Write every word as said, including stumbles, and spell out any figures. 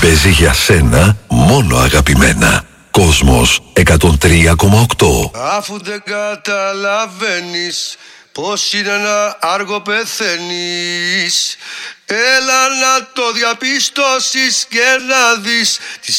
παίζει για σένα μόνο αγαπημένα. Κόσμος εκατόν τρία κόμμα οκτώ. Αφού δεν καταλαβαίνεις πως είναι ένα άργο πεθαίνεις, έλα να το διαπιστώσεις και να δεις τη